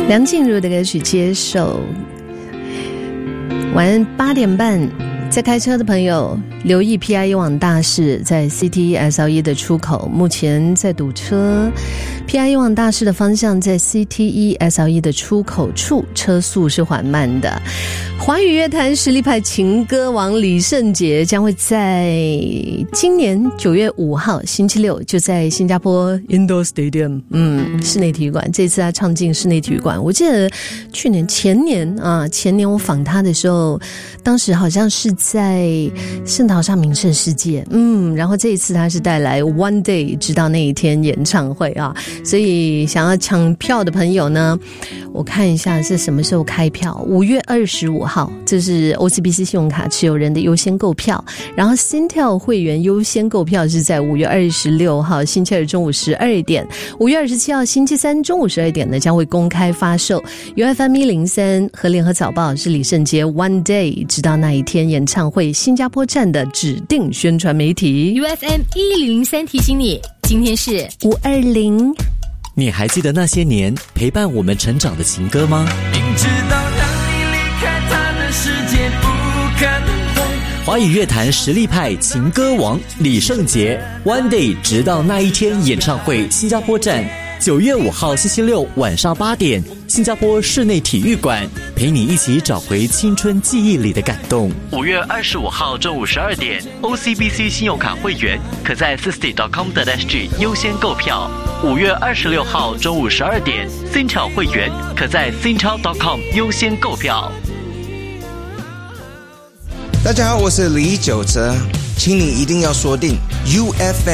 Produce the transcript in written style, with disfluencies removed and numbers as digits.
梁静茹的歌曲《接受》。晚安8点半，在开车的朋友留意 PIE 网大士在 CTE SLE 的出口，目前在堵车。PIE 网大士的方向在 CTE SLE 的出口处，车速是缓慢的。华语乐坛实力派情歌王李圣杰将会在今年9月5号星期六就在新加坡 Indoor Stadium 室内体育馆，这次他唱进室内体育馆。我记得前年我访他的时候，当时好像是在圣淘沙名胜世界，然后这一次他是带来 One Day 直到那一天演唱会啊，所以想要抢票的朋友呢，我看一下是什么时候开票，5月25号，这是 OCBC 信用卡持有人的优先购票，然后心跳会员优先购票是在5月26号星期二中午12点，5月27号星期三中午12点呢将会公开发售。UFM 103和联合早报是李圣杰 One Day 直到那一天演唱会新加坡站的指定宣传媒体。 UFM 1003提醒你，今天是 520。 你还记得那些年陪伴我们成长的情歌吗？ 明知道当你离开他的世界不可能会。 华语乐坛实力派情歌王李圣杰 One Day 直到那一天演唱会新加坡站，9月5号星期六晚上8点，新加坡室内体育馆，陪你一起找回青春记忆里的感动。5月25号中午12点 ，OCBC 信用卡会员可在 Sisti.com.sg 优先购票。5月26号中午12点，新潮会员可在 Sinchao.com 优先购票。 大家好，我是李玖哲，请你一定要锁定 UFM